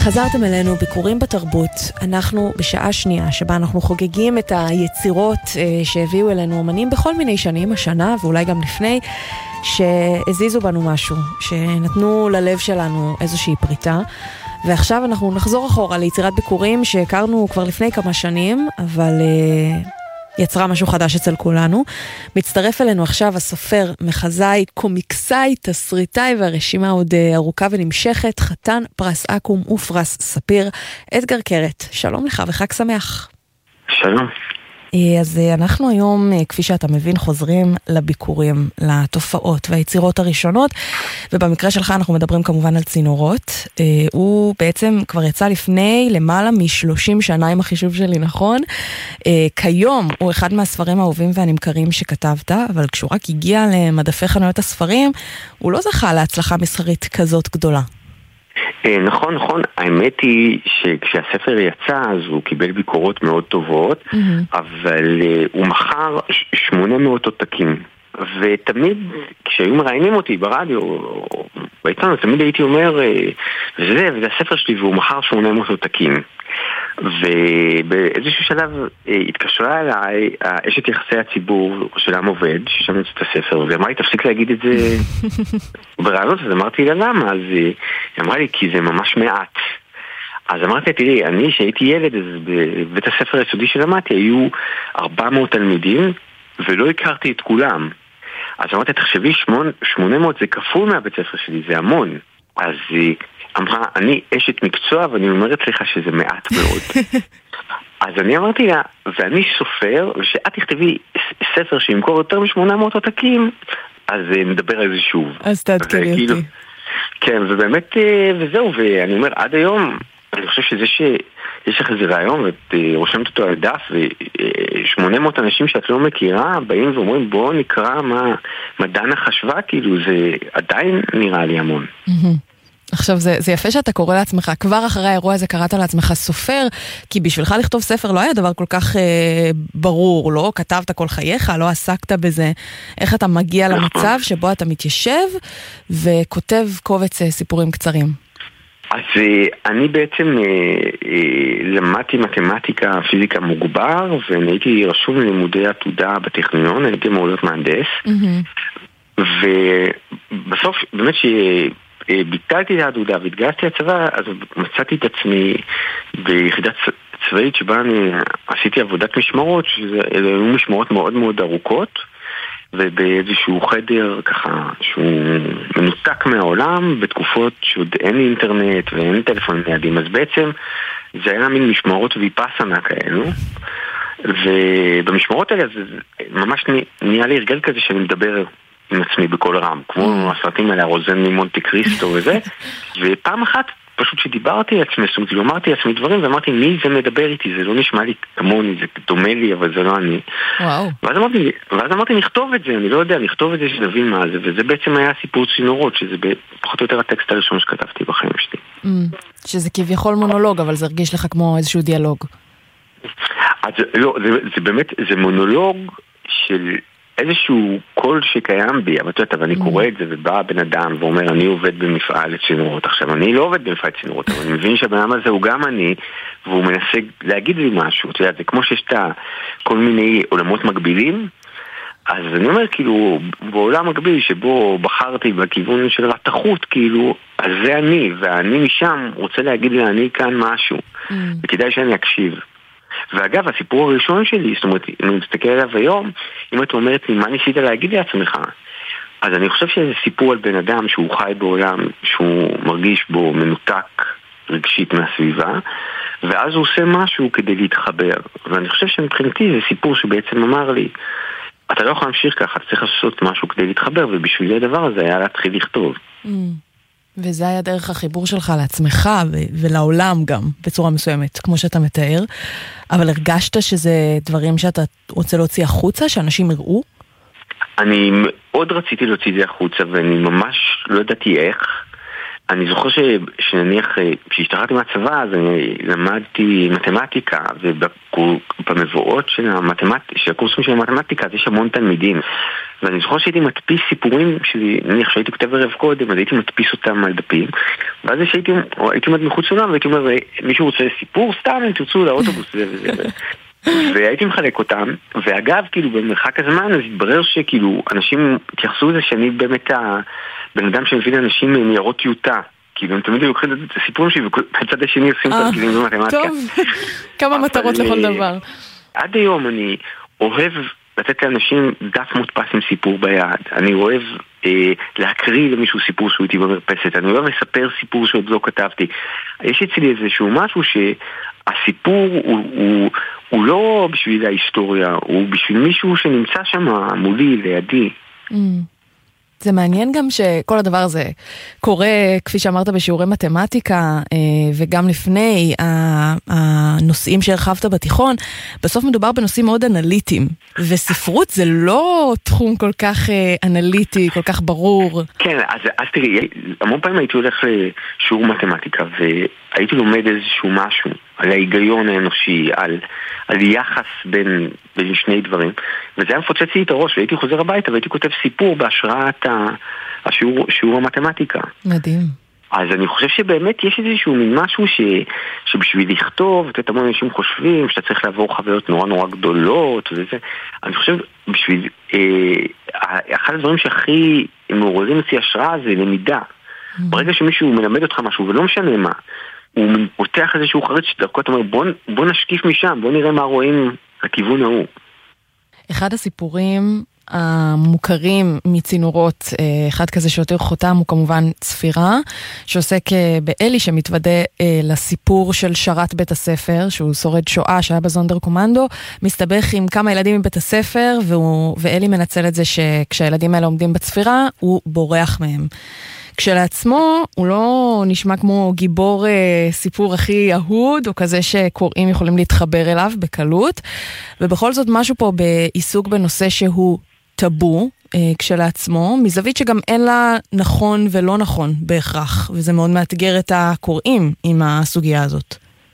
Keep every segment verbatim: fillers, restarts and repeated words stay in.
חזרתם אלינו ביקורים בתרבות. אנחנו בשעה שנייה שבה אנחנו חוגגים את היצירות אה, שהביאו אלינו אמנים בכל מיני שנים, השנה ואולי גם לפני, שהזיזו בנו משהו, שנתנו ללב שלנו איזושהי פריטה. ועכשיו אנחנו נחזור אחורה ליצירת ביקורים שהכרנו כבר לפני כמה שנים, אבל אה, יצרה משהו חדש אצל כולנו. מצטרף אלינו עכשיו הסופר, מחזאי, קומיקסאי, תסריטאי, והרשימה עוד ארוכה ונמשכת, חתן פרס אקו"ם ופרס ספיר, אדגר קרת. שלום לך וחג שמח. שלום. אז אנחנו היום, כפי שאתה מבין, חוזרים לביקורים, לתופעות והיצירות הראשונות, ובמקרה שלך אנחנו מדברים כמובן על צינורות. הוא בעצם כבר יצא לפני למעלה מ-שלושים שנה, עם החישוב שלי נכון. כיום הוא אחד מהספרים האהובים והנמכרים שכתבת, אבל כשהוא רק הגיע למדפי חנויות הספרים, הוא לא זכה להצלחה מסחרית כזאת גדולה. נכון, נכון. האמת היא שכשהספר יצא אז הוא קיבל ביקורות מאוד טובות, אבל הוא מכר שמונה מאות עותקים. ותמיד כשהיו מראיינים אותי ברדיו או בעיתון, תמיד הייתי אומר, וזה, וזה הספר שלי, והוא מכר שמונה מאות עותקים. ובאיזשהו שלב התקשרה אליי אשת יחסי הציבור של עם עובד ששם את הספר, ואמרה לי תפסיק להגיד את זה ברעיונות. אז אמרתי לה למה? אז היא אמרה לי כי זה ממש מעט. אז אמרתי, תראי, אני שהייתי ילד, אז בבית הספר היסודי שלמדתי היו ארבע מאות תלמידים ולא הכרתי את כולם. אז אמרתי, תחשבי, שמונה מאות זה כפול מהבית ספר שלי, זה המון. אז היא אמרה, אני אשת מקצוע ואני אומרת לך שזה מעט מאוד. אז אני אמרתי לה, ואני סופר, ושאת תכתבי ספר שימכור יותר מ-שמונה מאות עותקים, אז נדבר על זה שוב. אז תעדכני אותי. כן, ובאמת, וזהו, ואני אומר, עד היום, אני חושב שזה שיש לך איזה רעיון, ואת רושמת אותו על דף, ו-שמונה מאות אנשים שאת לא מכירה, באים ואומרים, בואו נקרא מה דנה חשבה, כאילו, זה עדיין נראה לי המון. עכשיו, זה, זה יפה שאתה קורא לעצמך, כבר אחרי האירוע הזה קראת לעצמך סופר, כי בשבילך לכתוב ספר לא היה דבר כל כך אה, ברור, לא כתבת כל חייך, לא עסקת בזה. איך אתה מגיע למצב שבו אתה מתיישב וכותב קובץ אה, סיפורים קצרים? אז אה, אני בעצם אה, אה, למדתי מתמטיקה, פיזיקה מוגבר, והייתי רשום ללימודי עתודה בטכניון, הייתי אמור להיות מהנדס, mm-hmm. ובסוף באמת ש... ביטלתי את העתודה והתגייסתי לצבא, אז מצאתי את עצמי ביחידה צבאית שבה אני עשיתי עבודת משמרות, שאלה היו משמרות מאוד מאוד ארוכות, ובאיזשהו חדר ככה שהוא מנותק מהעולם, בתקופות שעוד אין אינטרנט ואין טלפון ניידים, אז בעצם זה היה מין משמרות ויפאסנה כאלו, ובמשמרות האלה זה ממש נהיה לי הרגל כזה שאני מדבר עם עצמי בכל רם, כמו הסרטים האלה, רוזן ממונטי קריסטו וזה, ופעם אחת פשוט שדיברתי עצמי, זאת אומרת, אמרתי לעצמי דברים, ואמרתי, מי זה מדבר איתי? זה לא נשמע לי כמוני, זה דומה לי, אבל זה לא אני. וואו. ואז אמרתי, ואז אמרתי, נכתוב את זה, אני לא יודע, נכתוב את זה שנבין מה זה, וזה בעצם היה סיפור צינורות, שזה פחות או יותר הטקסט הראשון שכתבתי בחיים שלי. שזה כביכול מונולוג, אבל זה הרגיש לך כמו איזשהו דיאלוג. אז לא, זה, זה באמת, זה מונולוג של איזשהו קול שקיים בי, אבל אתה, ואני קורא את זה, ובא בן אדם ואומר, אני עובד במפעל לצינורות. עכשיו, אני לא עובד במפעל לצינורות, אבל אני מבין שהבן אדם הזה הוא גם אני, והוא מנסה להגיד לי משהו. אתה יודע, זה כמו שיש את כל מיני עולמות מקבילים, אז אני אומר, כאילו, בעולם מקביל שבו בחרתי בכיוון של התחות, כאילו, אז זה אני, ואני משם רוצה להגיד לי, אני כאן משהו, וכדאי שאני אקשיב. ואגב, הסיפור הראשון שלי, זאת אומרת, אם אני מסתכל עליו היום, אם את אומרת לי, מה ניסית להגיד לעצמך? אז אני חושב שזה סיפור על בן אדם שהוא חי בעולם, שהוא מרגיש בו מנותק רגשית מהסביבה, ואז הוא עושה משהו כדי להתחבר. ואני חושב שמבחינתי זה סיפור שבעצם אמר לי, אתה לא יכול להמשיך ככה, אתה צריך לעשות משהו כדי להתחבר, ובשביל הדבר הזה היה להתחיל לכתוב. Mm. וזה היה דרך החיבור שלך לעצמך ו- ולעולם גם, בצורה מסוימת, כמו שאתה מתאר. אבל הרגשת שזה דברים שאתה רוצה להוציא החוצה, שאנשים יראו? אני מאוד רציתי להוציא את זה החוצה, ואני ממש לא ידעתי איך. אני זוכר ש... שנניח, כשהשתחררתי מהצבא, אז אני למדתי מתמטיקה, ובמבואות של, המתמט... של הקורסים של המתמטיקה, אז יש המון תלמידים. ואני זוכר שהייתי מדפיס סיפורים שלי, נניח שהייתי כתב ערב קודם, אז הייתי מדפיס אותם על דפים, ואז שהייתי, הייתי עומד מחוץ לעולם, והייתי אומר, מישהו רוצה סיפור? סתם, אם תרצו לאוטובוס, זה וזה. והייתי מחלק אותם, ואגב, כאילו, במרחק הזמן, אז התברר שכאילו, אנשים התייחסו לזה שאני באמת הבן אדם שמביא לאנשים ניירות טיוטה. כאילו, הם תמיד לוקחים את הסיפורים שלי, ובצד השני עושים תרגילים במתמטיקה. טוב, כמה מטרות לכל דבר. עד היום אני אוהב לתת לאנשים דף מודפס עם סיפור ביד. אני אוהב אה, להקריא למישהו סיפור שהוא איתי במרפסת. אני אוהב לספר סיפור שעוד לא כתבתי. יש אצלי איזשהו משהו שהסיפור הוא, הוא, הוא לא בשביל ההיסטוריה, הוא בשביל מישהו שנמצא שם מולי, לידי. Mm. זה מעניין גם שכל הדבר הזה קורה, כפי שאמרת, בשיעורי מתמטיקה, וגם לפני הנושאים שהרחבת בתיכון, בסוף מדובר בנושאים מאוד אנליטיים, וספרות זה לא תחום כל כך אנליטי, כל כך ברור. כן, אז, אז תראי, המון פעמים הייתי הולך לשיעור מתמטיקה, והייתי לומד איזשהו משהו, על ההיגיון האנושי, על, על יחס בין, בין שני דברים, וזה היה מפוצץ לי את הראש, והייתי חוזר הביתה, והייתי כותב סיפור בהשראת השיעור, שיעור המתמטיקה. מדהים. אז אני חושב שבאמת יש איזשהו מין משהו ש, שבשביל לכתוב, את המון אנשים חושבים שאתה צריך לעבור חוויות נורא נורא גדולות, וזה, אני חושב, בשביל, אה, אחד הדברים שהכי מעוררים אצלי השראה זה למידה. Mm-hmm. ברגע שמישהו מלמד אותך משהו, ולא משנה מה, הוא פותח איזשהו חרץ שדרכו, אתה אומר, בוא, בוא נשקיף משם, בוא נראה מה רואים לכיוון ההוא. אחד הסיפורים המוכרים מצינורות, אחד כזה שיותר חותם הוא כמובן צפירה, שעוסק באלי שמתוודא לסיפור של שרת בית הספר, שהוא שורד שואה שהיה בזונדר קומנדו, מסתבך עם כמה ילדים מבית הספר, והוא, ואלי מנצל את זה שכשהילדים האלה עומדים בצפירה, הוא בורח מהם. כשלעצמו הוא לא נשמע כמו גיבור אה, סיפור הכי אהוד, או כזה שקוראים יכולים להתחבר אליו בקלות, ובכל זאת משהו פה בעיסוק בנושא שהוא טאבו אה, כשלעצמו, מזווית שגם אין לה נכון ולא נכון בהכרח, וזה מאוד מאתגר את הקוראים עם הסוגיה הזאת.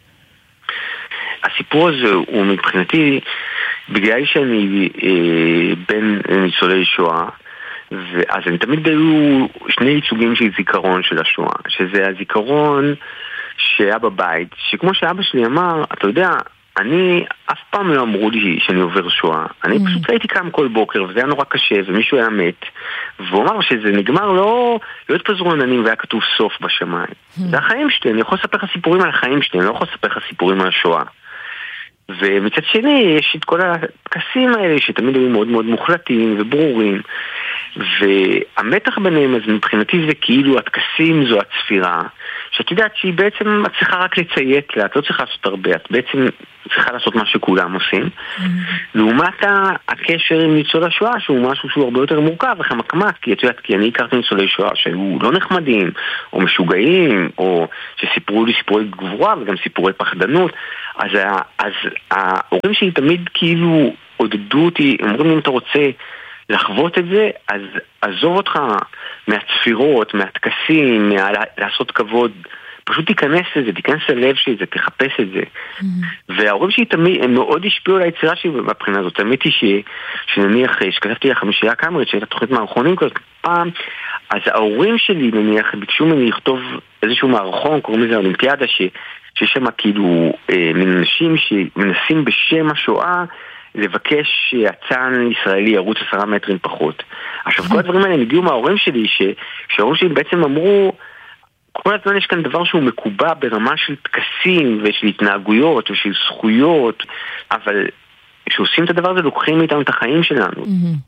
הסיפור הזה הוא מבחינתי, בגלל שאני אה, בין ניצולי שואה, ואז הם תמיד היו שני ייצוגים של זיכרון של השואה, שזה הזיכרון שהיה בבית, שכמו שאבא שלי אמר, אתה יודע, אני אף פעם לא אמרו לי שאני עובר שואה, אני mm. פשוט הייתי קם כל בוקר, וזה היה נורא קשה, ומישהו היה מת, והוא אמר שזה נגמר לא, לא התפזרו עננים והיה כתוב סוף בשמיים. Mm. זה החיים שלי, אני יכול לספר לך סיפורים על החיים שלי, אני לא יכול לספר לך סיפורים על השואה. ומצד שני יש את כל הכסים האלה שתמיד היו מאוד מאוד מוחלטים וברורים, והמתח ביניהם, אז מבחינתי זה כאילו התקסים זו הצפירה, שאת יודעת שהיא בעצם צריכה רק לציית לה, את לא צריכה לעשות הרבה, את בעצם צריכה לעשות מה שכולם עושים. Mm-hmm. לעומת הקשר עם ניצול השואה, שהוא משהו שהוא הרבה יותר מורכב וחמקמק, כי את יודעת, כי אני הכרתי ניצולי שואה שהיו לא נחמדים, או משוגעים, או שסיפרו לי סיפורי גבורה וגם סיפורי פחדנות. אז, אז ההורים שלי תמיד כאילו עודדו אותי, אומרים לי אם אתה רוצה לחוות את זה, אז עזוב אותך מהצפירות, מהתקסים, מה... לעשות כבוד, פשוט תיכנס לזה, תיכנס ללב של זה, תחפש את זה. Mm-hmm. וההורים שלי תמיד, הם מאוד השפיעו על היצירה שלי בבחינה הזאת. תמיד היא ש... שנניח, שכתבתי לה חמישייה קאמרית, שהייתה תוכנית מערכונים כזאת פעם, אז ההורים שלי, נניח, ביקשו ממני לכתוב איזשהו מערכון, קוראים לזה אולימפיאדה, ש... שיש שם כאילו אה, מן אנשים שמנסים בשם השואה לבקש שהצען ישראלי ירוץ עשרה מטרים פחות. עכשיו, כל הדברים האלה הגיעו מההורים שלי, שההורים שלי בעצם אמרו, כל הזמן יש כאן דבר שהוא מקובע ברמה של תקסים ושל התנהגויות ושל זכויות, אבל כשעושים את הדבר הזה לוקחים איתנו את החיים שלנו.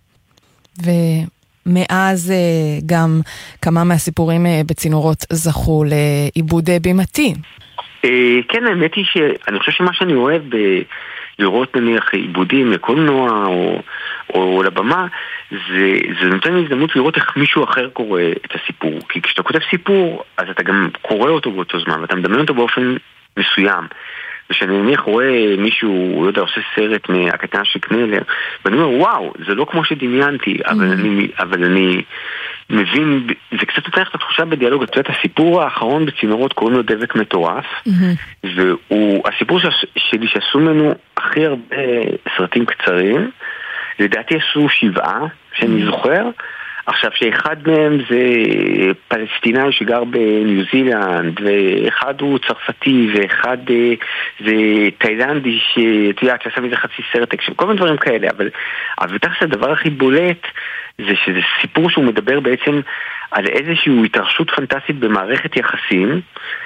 ומאז גם כמה מהסיפורים בצינורות זכו לעיבוד בימתי. כן, האמת היא שאני חושב שמה שאני אוהב לראות נניח עיבודים לקולנוע או, או לבמה, זה, זה נותן לי הזדמנות לראות איך מישהו אחר קורא את הסיפור. כי כשאתה כותב סיפור, אז אתה גם קורא אותו באותו זמן, ואתה מדמיין אותו באופן מסוים. ושאני נניח רואה מישהו, הוא יודע, עושה סרט מהקטנה של קנלר, ואני אומר, וואו, זה לא כמו שדמיינתי, אבל אני, אבל אני מבין, זה קצת נותן לך את התחושה בדיאלוג. את יודעת, הסיפור האחרון בצינורות קוראים לו דבק מטורף, והוא הסיפור שלי שעשו ממנו הכי הרבה סרטים קצרים. לדעתי עשו שבעה, שאני זוכר. עכשיו שאחד מהם זה פלסטינאי שגר בניו זילנד, ואחד הוא צרפתי, ואחד זה תאילנדי שאת יודעת שעשה מזה חצי סרט אקשן, כל מיני דברים כאלה. אבל, אבל תכף הדבר הכי בולט זה שזה סיפור שהוא מדבר בעצם על איזושהי התרחשות פנטסטית במערכת יחסים,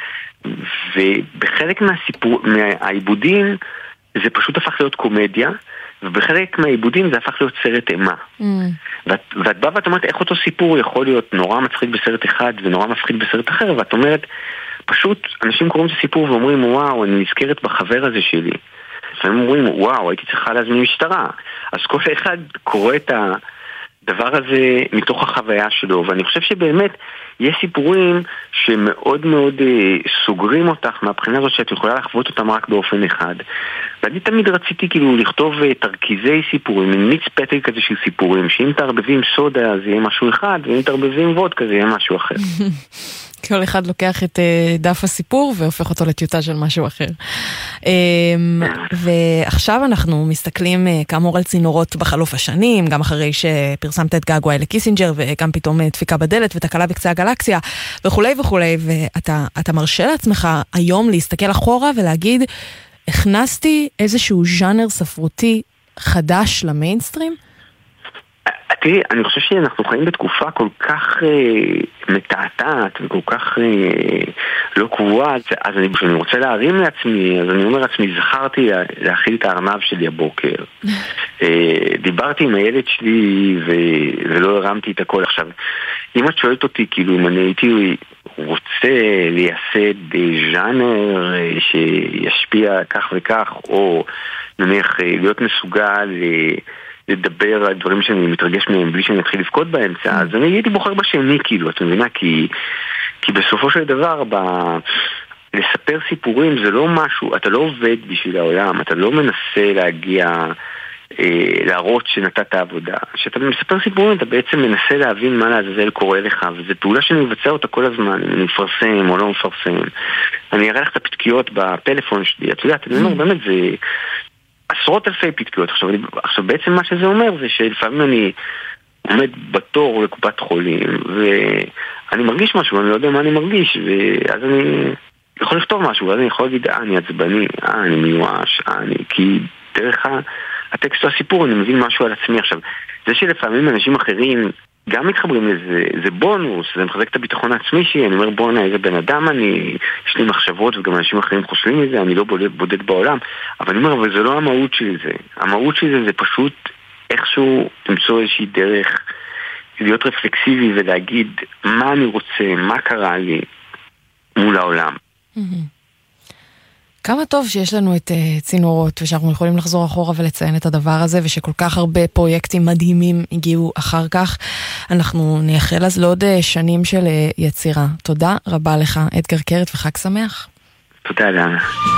ובחלק מהסיפור, מהעיבודים זה פשוט הפך להיות קומדיה, ובחלק מהעיבודים זה הפך להיות סרט אימה. Mm. ואת, ואת באה ואת אומרת איך אותו סיפור יכול להיות נורא מצחיק בסרט אחד ונורא מפחיד בסרט אחר, ואת אומרת, פשוט אנשים קוראים את הסיפור ואומרים, וואו, אני נזכרת בחבר הזה שלי. והם אומרים, וואו, הייתי צריכה להזמין משטרה. אז כל אחד קורא את הדבר הזה מתוך החוויה שלו, ואני חושב שבאמת יש סיפורים שמאוד מאוד אה, סוגרים אותך מהבחינה הזאת שאת יכולה לחוות אותם רק באופן אחד. ואני תמיד רציתי כאילו לכתוב אה, תרכיזי סיפורים, עם מיץ פטל כזה של סיפורים, שאם תערבבים סודה זה יהיה משהו אחד, ואם תערבבים וודקה זה יהיה משהו אחר. כל אחד לוקח את דף הסיפור והופך אותו לטיוטה של משהו אחר. ועכשיו אנחנו מסתכלים כאמור על צינורות בחלוף השנים, גם אחרי שפרסמת את געגועי לקיסינג'ר, וגם פתאום דפיקה בדלת ותקלה בקצה הגלקסיה, וכולי וכולי, ואתה מרשה לעצמך היום להסתכל אחורה ולהגיד, הכנסתי איזשהו ז'אנר ספרותי חדש למיינסטרים? תראי, אני חושב שאנחנו חיים בתקופה כל כך אה, מתעתעת וכל כך אה, לא קבועה, אז אני, כשאני רוצה להרים לעצמי, אז אני אומר לעצמי, זכרתי לה, להכיל את הארנב שלי הבוקר. אה, דיברתי עם הילד שלי ו, ולא הרמתי את הכל. עכשיו, אם את שואלת אותי, כאילו, אם אני הייתי רוצה לייסד ז'אנר אה, שישפיע כך וכך, או נניח אה, להיות מסוגל אה, לדבר על דברים שאני מתרגש מהם בלי שאני אתחיל לבכות באמצע, אז אני הייתי בוחר בשני, כאילו, את מבינה? כי, כי בסופו של דבר, ב... לספר סיפורים זה לא משהו, אתה לא עובד בשביל העולם, אתה לא מנסה להגיע, אה, להראות שנתת עבודה. כשאתה מספר סיפורים, אתה בעצם מנסה להבין מה לעזאזל קורה לך, וזו פעולה שאני מבצע אותה כל הזמן, אם אני מפרסם או לא מפרסם. אני אראה לך את הפתקיות בפלאפון שלי, את יודעת, אני אומר, באמת זה עשרות אלפי פתקיות. עכשיו, עכשיו בעצם מה שזה אומר זה שלפעמים אני עומד בתור לקופת חולים ואני מרגיש משהו, אני לא יודע מה אני מרגיש, ואז אני יכול לכתוב משהו, ואז אני יכול להגיד, אה, אני עצבני, אה, אני מיואש, אה, אני... כי דרך הטקסט או הסיפור אני מבין משהו על עצמי. עכשיו, זה שלפעמים אנשים אחרים גם מתחברים לזה, זה בונוס, זה מחזק את הביטחון העצמי שלי, אני אומר, בוא, איזה בן אדם אני, יש לי מחשבות וגם אנשים אחרים חושבים מזה, אני לא בודד, בודד בעולם, אבל אני אומר, אבל זה לא המהות של זה. המהות של זה זה פשוט איכשהו למצוא איזושהי דרך להיות רפלקסיבי ולהגיד מה אני רוצה, מה קרה לי מול העולם. כמה טוב שיש לנו את uh, צינורות, ושאנחנו יכולים לחזור אחורה ולציין את הדבר הזה, ושכל כך הרבה פרויקטים מדהימים הגיעו אחר כך. אנחנו נייחל אז לעוד uh, שנים של uh, יצירה. תודה רבה לך, אדגר קרת, וחג שמח. תודה, דנה.